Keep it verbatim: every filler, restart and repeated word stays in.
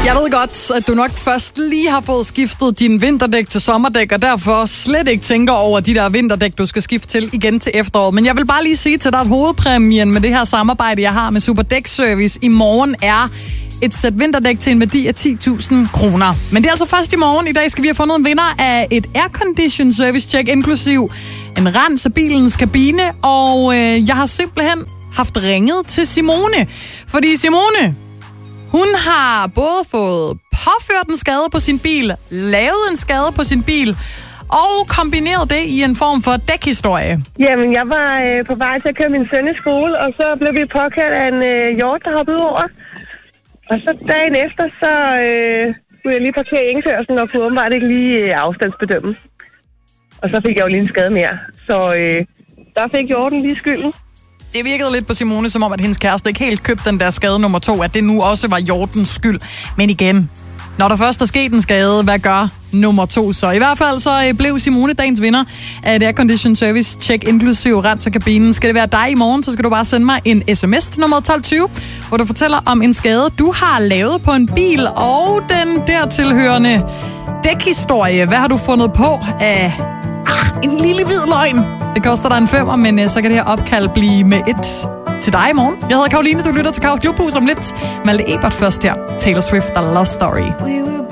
Jeg ved godt, at du nok først lige har fået skiftet din vinterdæk til sommerdæk, og derfor slet ikke tænker over de der vinterdæk, du skal skifte til igen til efteråret. Men jeg vil bare lige sige til dig, at hovedpræmien med det her samarbejde, jeg har med Superdæk-service i morgen, er et sæt vinterdæk til en værdi af ti tusind kroner. Men det er altså først i morgen. I dag skal vi have fundet en vinder af et aircondition service check, inklusiv en rens af bilens kabine, og øh, jeg har simpelthen haft ringet til Simone. Fordi Simone, hun har både fået påført en skade på sin bil, lavet en skade på sin bil, og kombineret det i en form for dækhistorie. Jamen, jeg var øh, på vej til at køre min søn i skole, og så blev vi påkaldt af en øh, hjort, der hoppede over. Og så dagen efter, så øh, skulle jeg lige parkere i indkørslen, og kunne åbenbart ikke lige øh, afstandsbedømme. Og så fik jeg jo lige en skade mere. Så øh, der fik hjorten lige skylden. Det virkede lidt på Simone, som om, at hendes kæreste ikke helt købte den der skade nummer to, at det nu også var hjortens skyld. Men igen, når der først er sket en skade, hvad gør nummer to så? I hvert fald så blev Simone dagens vinder af et aircondition service check, inklusiv rens af kabinen. Skal det være dig i morgen, så skal du bare sende mig en sms til nummer tolv tyve, hvor du fortæller om en skade, du har lavet på en bil, og den dertilhørende dækhistorie. Hvad har du fundet på af ah, en lille hvid løgn? Det koster dig en femmer, men uh, så kan det her opkald blive med et til dig i morgen. Jeg hedder Karoline, du lytter til Kaos Klubhus om lidt. Malte Ebert først her. Taylor Swift, The Love Story.